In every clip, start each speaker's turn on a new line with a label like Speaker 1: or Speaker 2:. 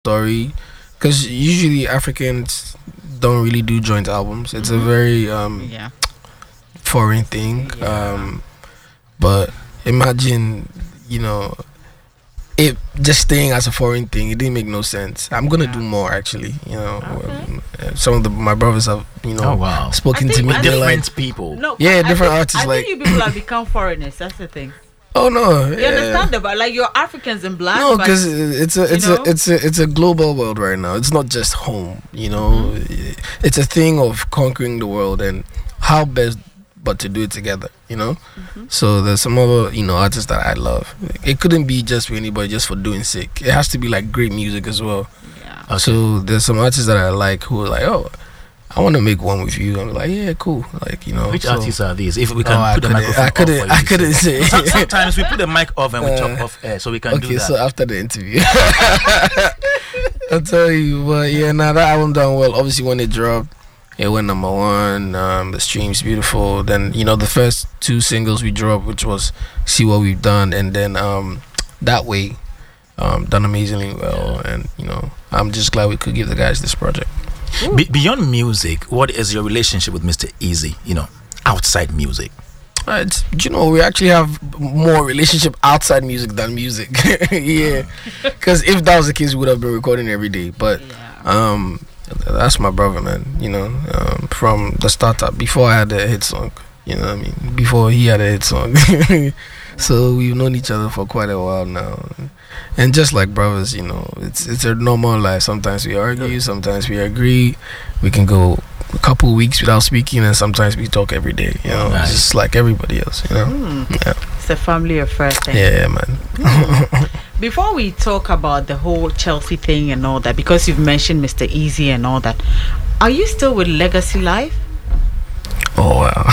Speaker 1: story, because usually Africans don't really do joint albums. It's a very foreign thing. But imagine, it just staying as a foreign thing. It didn't make no sense. I'm gonna do more actually. Some of my brothers have spoken to me.
Speaker 2: Different people.
Speaker 3: No,
Speaker 1: different artists.
Speaker 3: I think you people have become foreigners. That's the thing.
Speaker 1: Oh no,
Speaker 3: you understand that, but like you're Africans and black.
Speaker 1: No, because it's a global world right now. It's not just home. It's a thing of conquering the world, and how best but to do it together. So there's some other artists that I love. It couldn't be just for anybody just for doing sick. It has to be like great music as well.
Speaker 3: Yeah.
Speaker 1: Okay. So there's some artists that I like who are like, oh, I want to make one with you. I'm like, yeah, cool. Like,
Speaker 2: Which artists are these? If we can put the microphone off.
Speaker 1: I couldn't say.
Speaker 2: Sometimes we put the mic off and we talk off air, so we can do that.
Speaker 1: Okay, so after the interview, I'll tell you. But yeah, that album done well. Obviously, when it dropped, it went #1. The stream's beautiful. Then the first 2 singles we dropped, which was "See What We've Done" and then "That Way," done amazingly well. And I'm just glad we could give the guys this project.
Speaker 2: Beyond music, what is your relationship with Mr. Eazi? Outside music.
Speaker 1: We actually have more relationship outside music than music. Yeah, because if that was the case, we would have been recording every day. But that's my brother, man. From the startup, before I had a hit song. Before he had a hit song. So we've known each other for quite a while now. And just like brothers, it's a normal life. Sometimes we argue, sometimes we agree. We can go a couple weeks without speaking, and sometimes we talk every day.
Speaker 2: Nice.
Speaker 1: Just like everybody else. Yeah.
Speaker 3: It's a family affair thing.
Speaker 1: Yeah, man.
Speaker 3: Before we talk about the whole Chelsea thing and all that, because you've mentioned Mr. Eazi and all that, are you still with Legacy Life?
Speaker 1: Oh wow.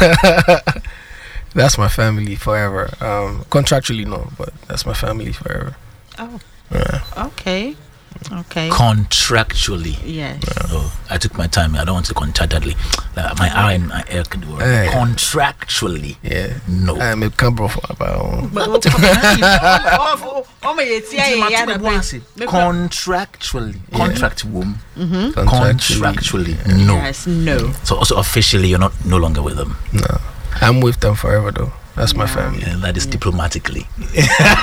Speaker 1: That's my family forever. Contractually, no, but that's my family forever.
Speaker 3: Oh.
Speaker 1: Yeah.
Speaker 3: Okay.
Speaker 2: Contractually.
Speaker 3: Yes.
Speaker 2: Oh, I took my time. I don't want to contractually. My eye and my ear can do it.
Speaker 1: Hey.
Speaker 2: Contractually.
Speaker 1: Yeah.
Speaker 2: No.
Speaker 1: I'm a camera for about.
Speaker 2: Contractually. Contract womb. Contractually. No.
Speaker 3: Yes. No.
Speaker 2: So also officially, you're no longer with them.
Speaker 1: No. I'm with them forever though. That's my family.
Speaker 2: Yeah, that is diplomatically.
Speaker 3: But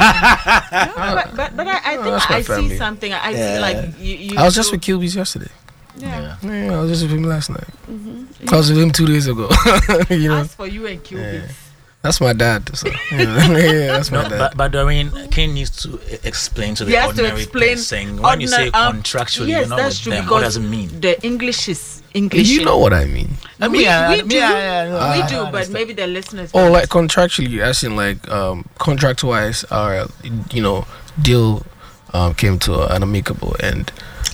Speaker 3: I think I see something. I see like you.
Speaker 1: I was just with Kilby's yesterday.
Speaker 3: Yeah.
Speaker 1: I was just with him last night. I was with him 2 days ago.
Speaker 3: As for you and Kilby's.
Speaker 1: That's my dad. So, that's my dad.
Speaker 2: But Doreen, Ken needs to explain to the ordinary person when you say contractually, you're not with them. What does it mean?
Speaker 3: The English is English.
Speaker 1: You know what I mean.
Speaker 3: We do, but maybe the listeners.
Speaker 1: Oh, like contractually, as in like contract-wise, our deal came to an amicable end.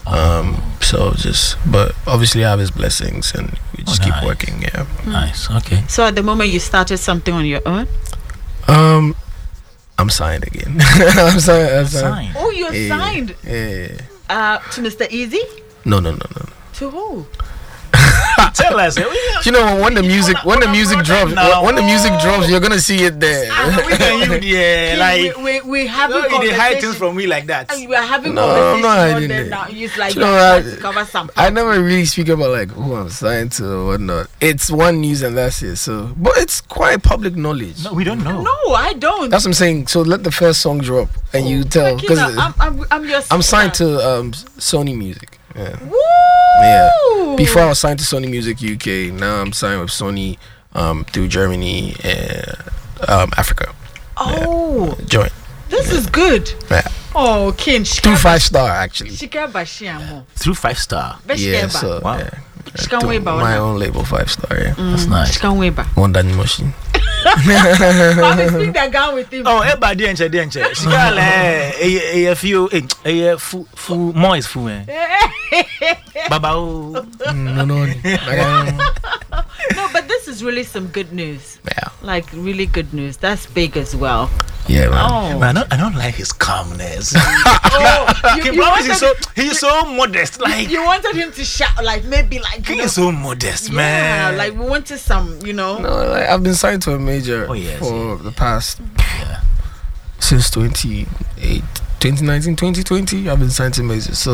Speaker 1: But obviously I have his blessings and we just keep working. Yeah.
Speaker 2: Nice. Okay.
Speaker 3: So at the moment you started something on your own?
Speaker 1: I'm signed again. I'm signed.
Speaker 3: Oh, you're signed?
Speaker 1: Yeah.
Speaker 3: To Mr. Eazi?
Speaker 1: No.
Speaker 3: To who?
Speaker 2: Tell us.
Speaker 1: When the music drops, you're gonna see it there.
Speaker 3: We having
Speaker 2: conversations from me like that.
Speaker 3: We are having conversations now. It's like to cover some.
Speaker 1: I never really speak about like who I'm signed to or whatnot. It's one news and that's it. So, but it's quite public knowledge.
Speaker 2: No, we don't know.
Speaker 3: No, I don't.
Speaker 1: That's what I'm saying. So let the first song drop and you tell. Because I'm signed to Sony Music. Yeah.
Speaker 3: Woo!
Speaker 1: Yeah. Before I was signed to Sony Music UK. Now I'm signed with Sony through Germany and Africa.
Speaker 3: Oh.
Speaker 1: Yeah. Joint.
Speaker 3: This is good.
Speaker 1: Yeah.
Speaker 3: Oh, Ken.
Speaker 1: Through 5-star actually.
Speaker 2: Through 5-star.
Speaker 1: Yeah. So
Speaker 2: wow.
Speaker 1: My own label 5-star. Yeah.
Speaker 2: That's nice.
Speaker 1: One Danny machine.
Speaker 3: I'm speak that guy with him.
Speaker 2: Oh, everybody enche. She got a few full more is full. Baba.
Speaker 1: No.
Speaker 3: No, but this is really some good news.
Speaker 1: Yeah.
Speaker 3: Like really good news. That's big as well.
Speaker 1: Yeah, man.
Speaker 3: Oh.
Speaker 2: Man, I don't like his calmness. He's so modest. Like
Speaker 3: you wanted him to shout, like maybe like
Speaker 2: he's so modest, man.
Speaker 3: Like we wanted some,
Speaker 1: No, like I've been signed to a major for the past since 2018, 2019, 2020, I've been signed to majors. So